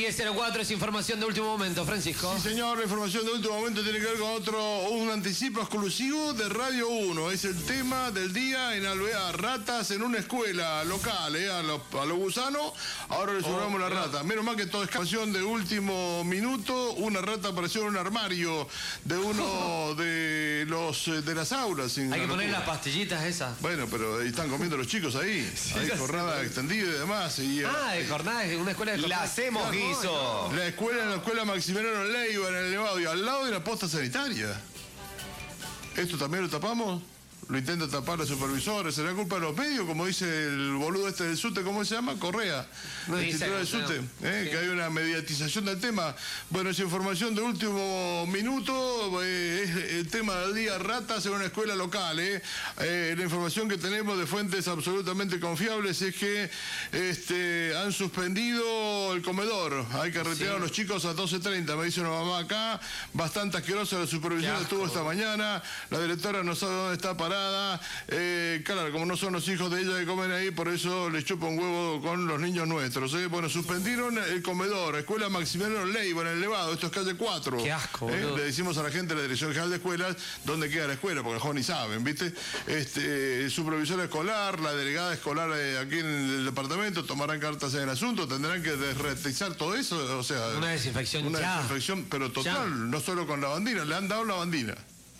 10:04 es información de último momento, Francisco. Sí, señor, la información de último momento tiene que ver con un anticipo exclusivo de Radio 1. Es el tema del día en Alvear. Ratas en una escuela local, a los gusanos. Ahora le sumamos la rata. Menos mal que todo es información de último minuto. Una rata apareció en un armario de uno de las aulas. Hay que poner las pastillitas esas. Bueno, pero están comiendo los chicos ahí. Sí, hay jornada extendida y demás. De jornada, una escuela de jornada. La hacemos guiso. La escuela Maximiliano Leiva en el Nevado y al lado de la posta sanitaria. ¿Esto también lo tapamos? Lo intenta tapar la supervisora. ¿Será culpa de los medios? Como dice el boludo este del SUTE, ¿cómo se llama? Correa. No el titular del SUTE. Sí. Que hay una mediatización del tema. Bueno, es información de último minuto. Es el tema del día, ratas en una escuela local. La información que tenemos de fuentes absolutamente confiables es que han suspendido el comedor. Hay que retirar a los chicos a 12:30. Me dice una mamá acá. Bastante asquerosa la supervisión estuvo esta mañana. La directora no sabe dónde está parada. Claro, como no son los hijos de ella que comen ahí, por eso les chupa un huevo con los niños nuestros. Bueno, suspendieron el comedor, Escuela Maximiliano Leiva en el Nevado, esto es calle 4. Qué asco, Le decimos a la gente de la Dirección General de Escuelas dónde queda la escuela, porque los ni saben, ¿viste? Supervisora escolar, la delegada escolar aquí en el departamento tomarán cartas en el asunto, tendrán que desretizar todo eso, o sea... Una desinfección desinfección, pero total, no solo con lavandina, le han dado lavandina.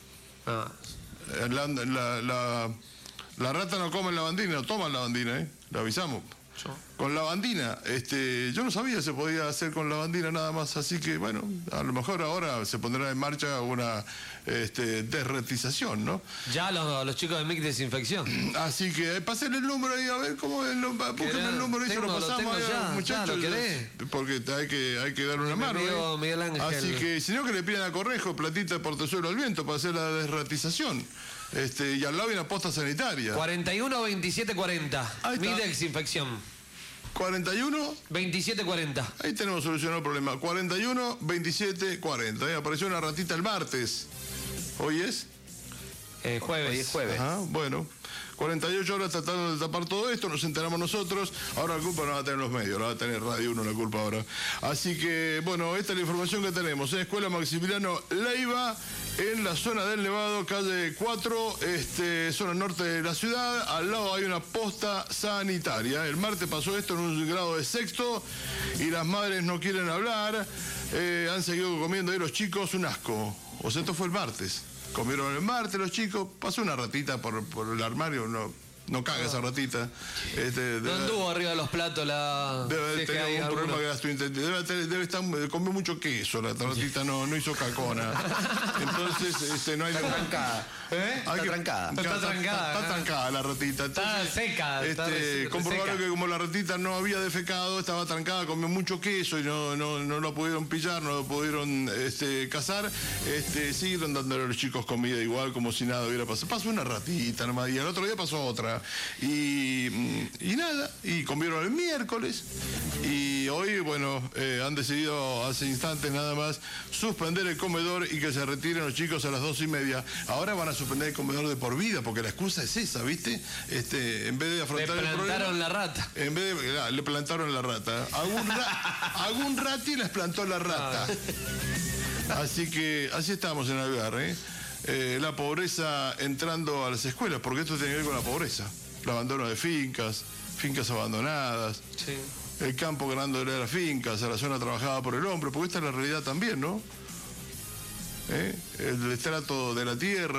La rata no come lavandina, no toma lavandina, le avisamos. Con lavandina, yo no sabía se podía hacer con lavandina nada más, así que bueno, a lo mejor ahora se pondrá en marcha una desretización, ¿no? Ya los chicos de MIC desinfección. Así que pasen el número ahí, a ver cómo es busquen el número y se lo pasamos a muchachos. ¿Lo querés? Porque hay que darle una mano. Miguel Ángel. Así que si no, que le pidan a Correjo platita de portezuelo al viento para hacer la desratización. Y al lado hay una posta sanitaria. 41 27 40. MIC desinfección. 41 27 40. Ahí tenemos solucionado el problema. 41 27 40. Apareció una ratita el martes. ¿Hoy es? Jueves. Hoy es jueves. Ajá, bueno. 48 horas tratando de tapar todo esto, nos enteramos nosotros. Ahora la culpa no va a tener los medios, la va a tener Radio 1 la culpa ahora. Así que, bueno, esta es la información que tenemos. Escuela Maximiliano Leiva, en la zona del Nevado, calle 4, zona norte de la ciudad. Al lado hay una posta sanitaria. El martes pasó esto en un grado de sexto y las madres no quieren hablar. Han seguido comiendo ahí los chicos, un asco. O sea, esto fue el martes. Comieron el martes los chicos, pasó una ratita por el armario, no caga esa ratita. No anduvo arriba de los platos debe tener un problema gastrointestinal. Debe estar, comió mucho queso, la ratita no hizo cacona. Entonces, no hay... Está trancada. Está trancada. Está trancada la ratita. Está seca. Comprobaron que como la ratita no había defecado, estaba trancada, comió mucho queso y no lo pudieron pillar, no lo pudieron cazar. Siguieron dándole a los chicos comida igual, como si nada hubiera pasado. Pasó una ratita nomás y el otro día pasó otra. Y nada, y comieron el miércoles y hoy, bueno, han decidido hace instantes nada más suspender el comedor y que se retiren los chicos a las 2:30. Ahora van a suspender el comedor de por vida, porque la excusa es esa, ¿viste? En vez de afrontar el problema... Le plantaron la rata. Le plantaron la rata. Algún rati les plantó la rata. Así que así estamos en Alvear, la pobreza entrando a las escuelas, porque esto tiene que ver con la pobreza. El abandono de fincas abandonadas, sí. El campo ganándole a las fincas, a la zona trabajada por el hombre, porque esta es la realidad también, ¿no? El destrato de la tierra.